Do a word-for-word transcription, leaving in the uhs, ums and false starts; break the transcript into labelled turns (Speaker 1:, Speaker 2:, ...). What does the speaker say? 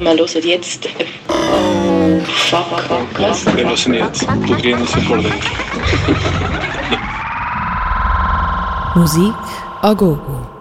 Speaker 1: Wir hören jetzt... Oh, fuck, was?
Speaker 2: Wir hören jetzt Podrianos e Cordeiros.
Speaker 3: Musik a gogo.